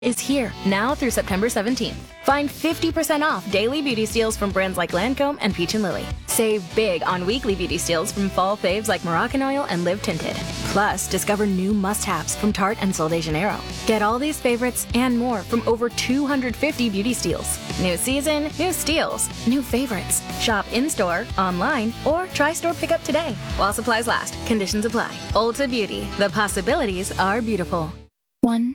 is here now through September 17th. Find 50% off daily beauty steals from brands like Lancome and Peach & Lily. Save big on weekly beauty steals from fall faves like Moroccan Oil and Live Tinted. Plus, discover new must-haves from Tarte and Sol de Janeiro. Get all these favorites and more from over 250 beauty steals. New season, new steals, new favorites. Shop in-store, online, or try store pickup today. While supplies last, conditions apply. Ulta Beauty. The possibilities are beautiful. 1,